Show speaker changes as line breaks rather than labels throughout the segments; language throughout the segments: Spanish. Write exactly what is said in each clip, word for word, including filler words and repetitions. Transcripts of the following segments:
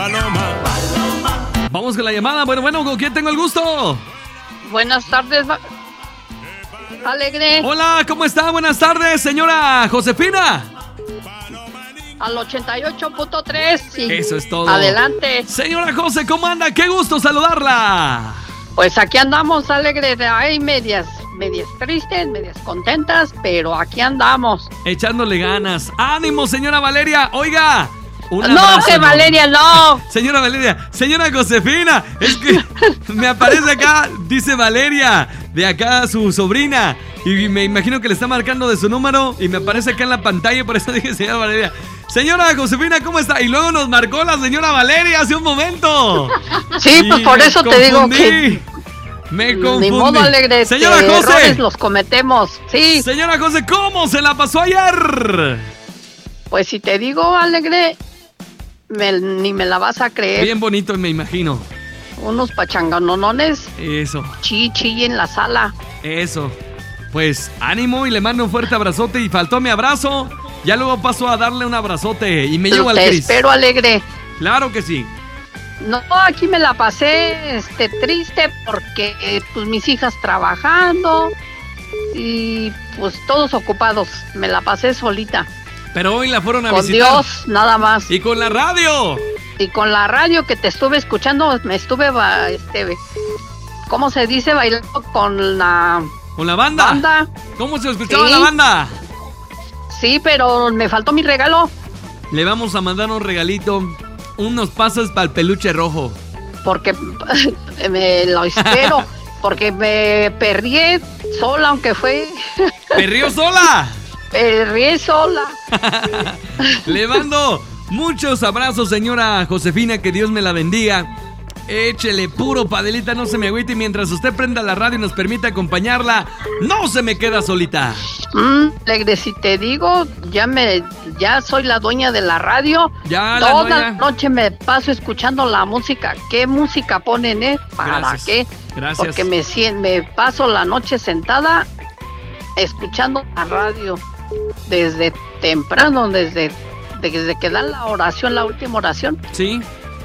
paloma.
Vamos con la llamada. Bueno, bueno, ¿con quién tengo el gusto?
Buenas tardes, Alegre.
Hola, ¿cómo está? Buenas tardes, señora Josefina.
Al ochenta y ocho punto tres. Sí.
Eso es todo.
Adelante.
Señora José, ¿cómo anda? Qué gusto saludarla.
Pues aquí andamos, Alegre. Hay medias, medias tristes, medias contentas, pero aquí andamos.
Echándole ganas. ¡Ánimo, señora Valeria! Oiga.
No, que no. Valeria, no.
Señora Valeria, señora Josefina, es que me aparece acá, dice Valeria, de acá su sobrina, y me imagino que le está marcando de su número, y me aparece acá en la pantalla, por eso dije señora Valeria. Señora Josefina, ¿cómo está? Y luego nos marcó la señora Valeria hace un momento.
Sí, pues por eso te digo que...
Me confundí.
Ni modo, Alegre,
señora José,
errores los cometemos, sí.
Señora José, ¿cómo se la pasó ayer?
Pues si te digo, Alegre... Me, ni me la vas a creer.
Bien bonito, me imagino.
Unos pachanganonones.
Eso.
Chi, chi en la sala.
Eso. Pues ánimo y le mando un fuerte abrazote. Y faltó mi abrazo. Ya luego paso a darle un abrazote y me llevo al Cris.
Te espero, Alegre.
Claro que sí.
No, aquí me la pasé este, triste porque eh, pues mis hijas trabajando y pues todos ocupados. Me la pasé solita.
Pero hoy la fueron a
con
visitar.
Con Dios, nada más.
Y con la radio.
Y con la radio que te estuve escuchando, me estuve, este, ¿cómo se dice? Bailando con la...
¿Con la banda?
banda.
¿Cómo se escuchaba
sí.
la banda?
Sí, pero me faltó mi regalo.
Le vamos a mandar un regalito, unos pasos para el peluche rojo.
Porque me lo espero, porque me perrié sola, aunque fue...
¿Perrió sola?
Perrié sola.
Le mando muchos abrazos, señora Josefina, que Dios me la bendiga. Échele puro, Padelita, no se me agüite. Mientras usted prenda la radio y nos permite acompañarla, no se me queda solita.
Mm, Alegre, si te digo, ya me, ya soy la dueña de la radio.
Ya
Toda
la,
la noche me paso escuchando la música. ¿Qué música ponen, eh? ¿Para
Gracias.
qué?
Gracias.
Porque me, me paso la noche sentada escuchando la radio. Desde temprano, desde, desde que dan la oración, la última oración.
Sí.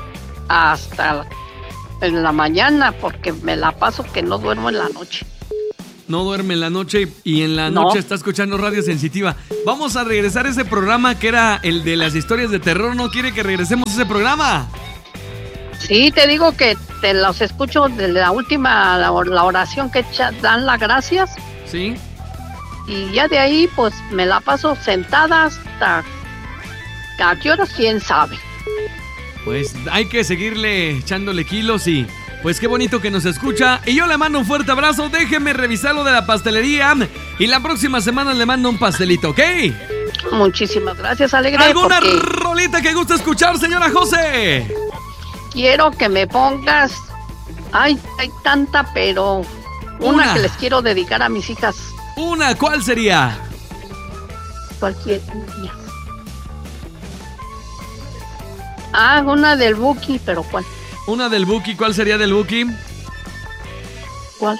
Hasta en la mañana, porque me la paso que no duermo en la noche.
No duerme en la noche y en la
no.
noche está escuchando Radio Sensitiva. Vamos a regresar a ese programa que era el de las historias de terror. ¿No quiere que regresemos a ese programa?
Sí, te digo que te los escucho de la última, la, la oración que dan las gracias.
Sí.
Y ya de ahí, pues, me la paso sentada hasta... ¿A qué horas? ¿Quién sabe?
Pues hay que seguirle echándole kilos y... Pues qué bonito que nos escucha. Y yo le mando un fuerte abrazo. Déjeme revisar lo de la pastelería. Y la próxima semana le mando un pastelito, ¿ok?
Muchísimas gracias, Alegre.
¿Alguna rolita que guste escuchar, señora José?
Quiero que me pongas... Ay, hay tanta, pero... Una, una que les quiero dedicar a mis hijas.
Una, ¿cuál sería?
Cualquier día. Ah, una del Buki, pero ¿cuál?
Una del Buki, ¿cuál sería del Buki?
¿Cuál?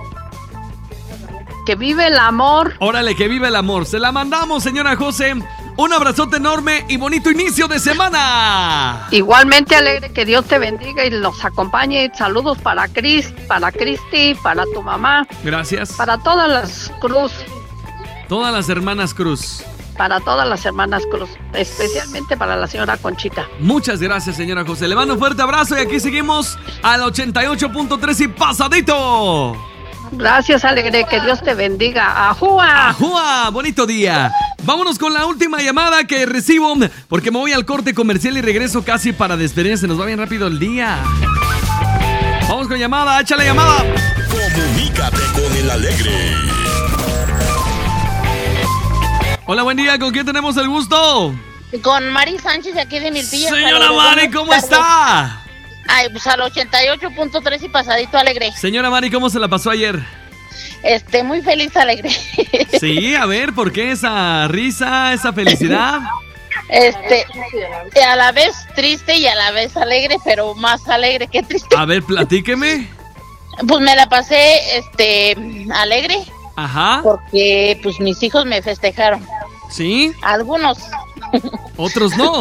Que vive el amor.
Órale, que vive el amor. Se la mandamos, señora José. Un abrazote enorme y bonito inicio de semana.
Igualmente, Alegre, que Dios te bendiga y los acompañe. Saludos para Cris, para Cristi, para tu mamá.
Gracias.
Para todas las Cruz.
Todas las hermanas Cruz.
Para todas las hermanas Cruz, especialmente para la señora Conchita.
Muchas gracias, señora José. Le mando un fuerte abrazo y aquí seguimos al ochenta y ocho punto tres y pasadito.
Gracias, Alegre, que Dios te bendiga. ¡Ajúa!
¡Ajúa! Bonito día. Vámonos con la última llamada que recibo, porque me voy al corte comercial y regreso casi para despedirse. Se nos va bien rápido el día. Vamos con llamada, échale llamada.
Comunícate con el Alegre.
Hola, buen día, ¿con quién tenemos el gusto?
Con Mari Sánchez de aquí de Milpilla.
Señora Mari, ¿cómo está?
Ay, pues al ochenta y ocho punto tres y pasadito, Alegre.
Señora Mari, ¿cómo se la pasó ayer?
Este, muy feliz, Alegre.
Sí, a ver, ¿por qué esa risa, esa felicidad?
Este, a la vez triste y a la vez alegre, pero más alegre que triste.
A ver, platíqueme.
Pues me la pasé, este, alegre.
Ajá.
Porque, pues, mis hijos me festejaron.
¿Sí?
Algunos.
Otros no.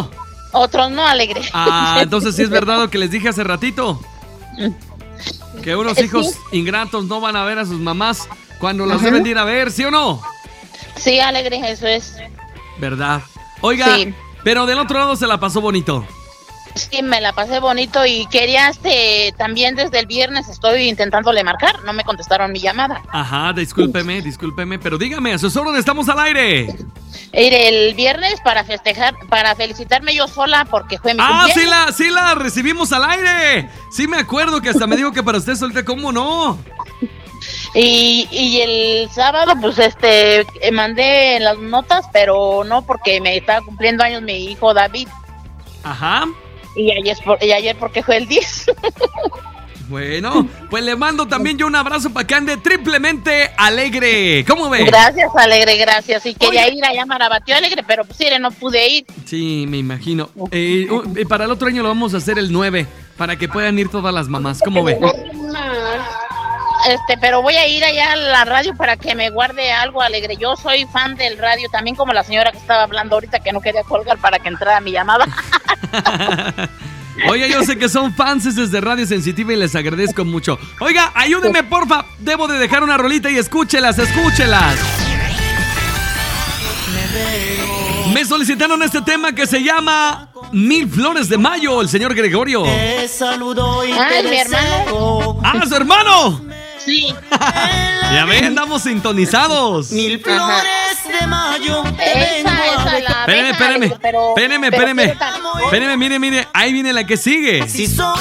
Otros no, Alegre.
Ah, entonces sí es verdad lo que les dije hace ratito. Que unos hijos sí. ingratos no van a ver a sus mamás cuando las uh-huh. deben ir a ver, ¿sí o no?
Sí, Alegre, eso es.
¿Verdad? Oiga, sí. pero del otro lado se la pasó bonito.
Sí, me la pasé bonito y quería, este, también desde el viernes estoy intentándole marcar, no me contestaron mi llamada.
Ajá, discúlpeme, discúlpeme, pero dígame, a sus órdenes, estamos al aire.
El viernes para festejar, para felicitarme yo sola porque fue mi
ah,
cumpleaños.
Ah, sí la, sí la recibimos al aire. Sí me acuerdo que hasta me dijo que para usted solita, ¿cómo no?
Y, y el sábado, pues, este, mandé las notas, pero no porque me estaba cumpliendo años mi hijo David.
Ajá.
Y ayer, y ayer porque fue el diez.
Bueno, pues le mando también yo un abrazo para que ande triplemente alegre. ¿Cómo ve?
Gracias, Alegre, gracias. Y quería Oye. ir a llamar a Batio Alegre, pero pues sí, no pude ir.
Sí, me imagino. Eh, uh, para el otro año lo vamos a hacer el nueve, para que puedan ir todas las mamás. ¿Cómo ve?
Este, pero voy a ir allá a la radio para que me guarde algo, Alegre. Yo soy fan del radio, también como la señora que estaba hablando ahorita que no quería colgar para que entrara mi llamada.
Oiga, yo sé que son fans desde Radio Sensitiva y les agradezco mucho. Oiga, ayúdenme, porfa. Debo de dejar una rolita y escúchelas, escúchelas. Me solicitaron este tema que se llama Mil Flores de Mayo, el señor Gregorio.
Ay, mi hermano.
¡Ah, su hermano!
Sí.
Ya ven, andamos sintonizados.
Mil flores de mayo.
Esa, esa, la
Espéreme, espéreme.
Pero,
espéreme,
pero,
espéreme.
pero,
Espéreme, mire, mire. Ahí viene la que sigue.
Si soy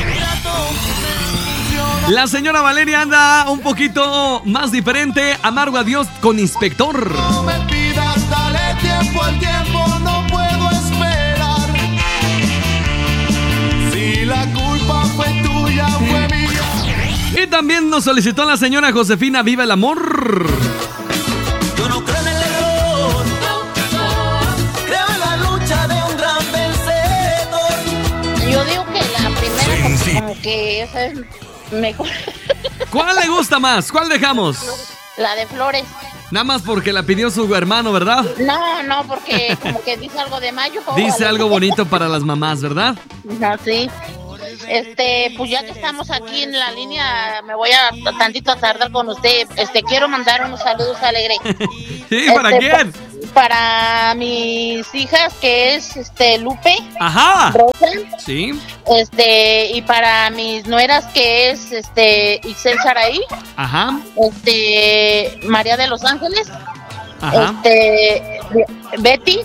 La señora Valeria anda un poquito más diferente. Amargo adiós con Inspector.
No me pidas, dale tiempo al tiempo, no puedo esperar. Si la culpa fue tuya, fue mía.
Y también nos solicitó la señora Josefina Viva el Amor.
Yo no creo en el error, creo en la lucha de un gran vencedor.
Yo digo que la primera como, como que esa es mejor.
¿Cuál le gusta más? ¿Cuál dejamos?
La de Flores.
Nada más porque la pidió su hermano, ¿verdad?
No, no, porque como que dice algo de mayo.
Dice algo bonito para las mamás, ¿verdad?
No, sí. Este, pues ya que estamos aquí en la línea, me voy a tantito a tardar con usted. Este, quiero mandar unos saludos, Alegre.
Sí, ¿para
este,
quién?
Pa- para mis hijas, que es este Lupe.
Ajá.
Rosa.
Sí.
Este, y para mis nueras, que es este Ixel Saraí.
Ajá.
Este, María de los Ángeles.
Ajá.
Este, Betty.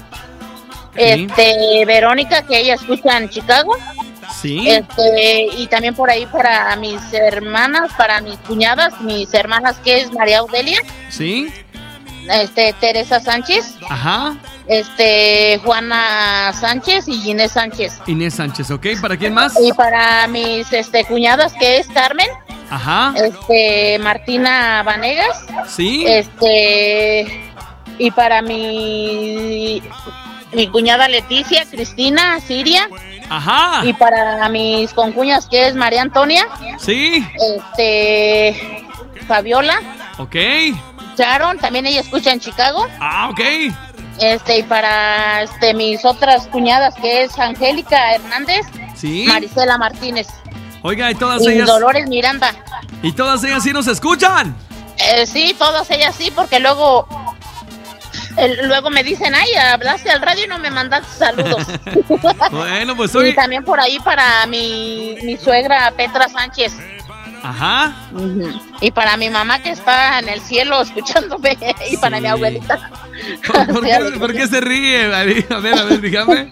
Este, Verónica, que ella escucha en Chicago.
Sí.
Este, y también por ahí para mis hermanas, para mis cuñadas, mis hermanas, que es María Audelia.
Sí.
Este, Teresa Sánchez.
Ajá.
Este, Juana Sánchez y Inés Sánchez.
Inés Sánchez, ¿ok? ¿Para quién más?
Y para mis este cuñadas, que es Carmen.
Ajá.
Este, Martina Vanegas.
Sí.
Este, y para mi mi cuñada Leticia, Cristina, Siria.
Ajá.
Y para mis concuñas, que es María Antonia.
Sí.
Este, Fabiola.
Ok.
Sharon, también ella escucha en Chicago.
Ah, ok.
Este, y para este mis otras cuñadas, que es Angélica Hernández.
Sí.
Marisela Martínez.
Oiga, y todas
Y
ellas.
Dolores Miranda.
¿Y todas ellas sí nos escuchan?
Eh, sí, todas ellas sí, porque luego el, luego me dicen, ay, hablaste al radio y no me mandaste saludos.
Bueno, pues hoy.
Y también por ahí para mi, mi suegra Petra Sánchez.
Ajá.
Uh-huh. Y para mi mamá, que está en el cielo escuchándome. Y para
Sí.
mi abuelita.
¿Por, por qué, ¿Por qué se ríe? A ver, a ver, dígame.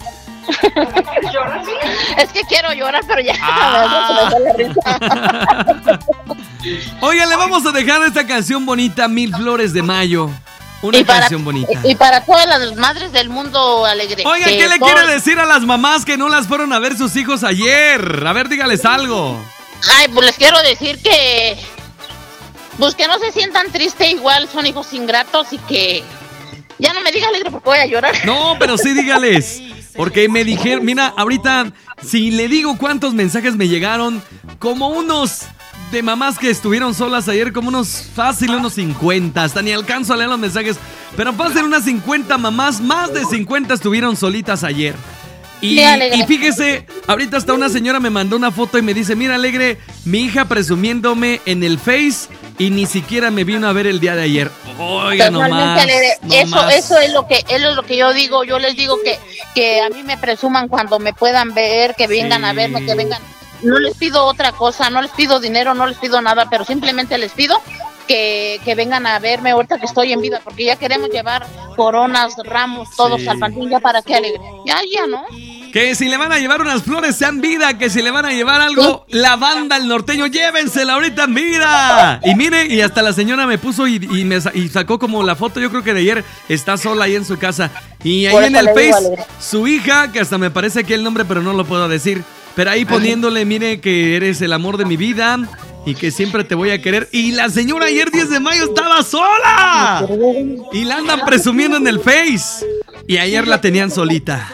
Es que quiero llorar, pero ya
Ah.
me da la risa.
Oiga, le vamos a dejar esta canción bonita, Mil Flores de Mayo. Una
Y para,
canción bonita.
y para todas las madres del mundo, Alegre.
Oiga,
que
¿qué le
todo-
quiere decir a las mamás que no las fueron a ver sus hijos ayer? A ver, dígales algo.
Ay, pues les quiero decir que pues que no se sientan tristes, igual son hijos ingratos y que ya no me diga Alegre porque voy a llorar.
No, pero sí dígales. Porque me dijeron, mira, ahorita, si le digo cuántos mensajes me llegaron, como unos de mamás que estuvieron solas ayer, como unos fácil, unos cincuenta, hasta ni alcanzo a leer los mensajes, pero fácil unas cincuenta mamás, más de cincuenta estuvieron solitas ayer. Y,
Sí, Alegre.
y fíjese, ahorita hasta una señora me mandó una foto y me dice, mira, Alegre, mi hija presumiéndome en el Face y ni siquiera me vino a ver el día de ayer. Oiga,
Totalmente
nomás,
alegre. Eso,
nomás.
eso es lo que, eso es lo que yo digo. Yo les digo que, que a mí me presuman cuando me puedan ver, que vengan
Sí.
a verme, que vengan. No les pido otra cosa, no les pido dinero, no les pido nada, pero simplemente les pido que, que vengan a verme ahorita que estoy en vida, porque ya queremos llevar coronas, ramos, todos
Sí.
al panteón, ya para qué, Alegre. Ya, ya, ¿no?
Que si le van a llevar unas flores, sean vida. Que si le van a llevar algo, la banda, el norteño, llévensela ahorita en vida. Y mire, y hasta la señora me puso y, y me sa- y sacó como la foto, yo creo que de ayer, está sola ahí en su casa. Y ahí
Por
en
eso
el
le digo,
Face,
Alegre.
su hija, que hasta me parece aquí el nombre, pero no lo puedo decir. Pero ahí poniéndole, mire, que eres el amor de mi vida y que siempre te voy a querer. Y la señora ayer diez de mayo estaba sola. Y la andan presumiendo en el Face. Y ayer la tenían solita.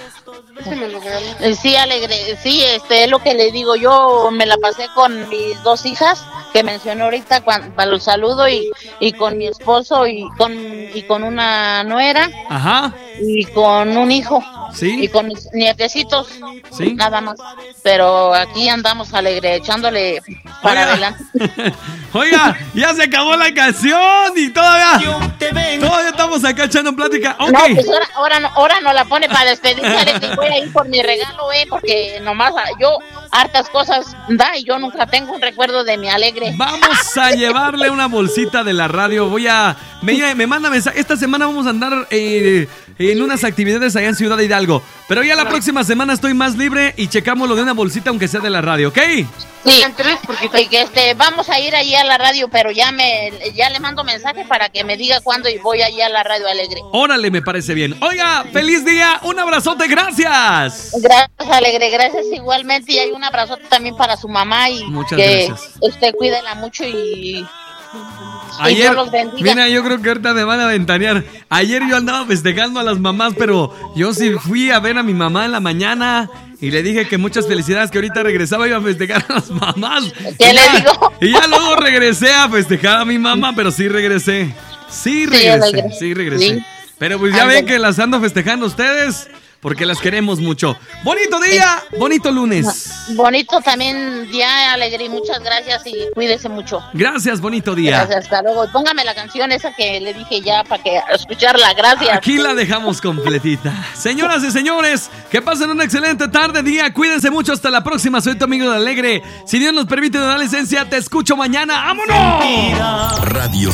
Eh, Sí, Alegre, sí, este es lo que le digo. Yo me la pasé con mis dos hijas que mencioné ahorita cuando, para los saludo y, y con mi esposo y con y con una nuera
Ajá,
y con un hijo y
sí,
con mis nietecitos,
sí.
nada más. Pero aquí andamos, Alegre, echándole para
Oiga.
adelante.
Oiga, ya se acabó la canción y todavía,
Yo te vengo.
todavía estamos acá echando plática. Ok.
No, pues ahora, ahora, no, ahora no la pone para despedirse, Alegre. Voy a ir por mi regalo, eh, porque nomás ah, yo hartas cosas da y yo nunca tengo un recuerdo de mi Alegre.
Vamos a llevarle una bolsita de la radio. Voy a. Me, me manda mensaje. Esta semana vamos a andar eh, en unas actividades allá en Ciudad Hidalgo. Pero ya la próxima semana estoy más libre y checamos lo de una bolsita, aunque sea de la radio, ¿ok?
Sí, y que este, vamos a ir allí a la radio, pero ya me ya le mando mensaje para que me diga cuándo y voy allí a la radio, Alegre.
Órale, me parece bien. Oiga, feliz día. Un abrazote, gracias.
Gracias, Alegre, gracias igualmente. Y hay un abrazote también para su mamá y
Muchas
que
gracias.
usted cuídela mucho y, y
Ayer,
Dios los bendiga.
mira, yo creo que ahorita me van a ventanear. Ayer yo andaba festejando a las mamás, pero yo sí fui a ver a mi mamá en la mañana y le dije que muchas felicidades, que ahorita regresaba y iba a festejar a las mamás.
¿Qué
Y
le
ya-
digo?
Y ya luego regresé a festejar a mi mamá, pero sí regresé. Sí regresé,
Alegre.
sí regresé.
Sí.
Pero pues ya
Ándale.
ven que las ando festejando ustedes porque las queremos mucho. Bonito día, bonito lunes.
Bonito también día, Alegre, y muchas gracias y cuídese mucho.
Gracias, bonito día.
Gracias, hasta luego. Y póngame la canción esa que le dije ya para que escucharla, gracias.
Aquí la dejamos completita. Señoras y señores, que pasen una excelente tarde, día. Cuídense mucho. Hasta la próxima. Soy tu amigo de Alegre. Si Dios nos permite dar licencia, te escucho mañana. ¡Vámonos!
Radio